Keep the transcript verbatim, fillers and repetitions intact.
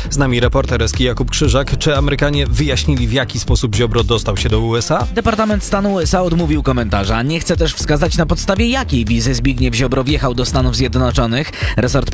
Z nami reporter Eski Jakub Krzyżak. Czy Amerykanie wyjaśnili, w jaki sposób Ziobro dostał się do U S A? Departament Stanu U S A odmówił komentarza. Nie chce też wskazać, na podstawie jakiej wizy Zbigniew Ziobro wjechał do Stanów Zjednoczonych. Resort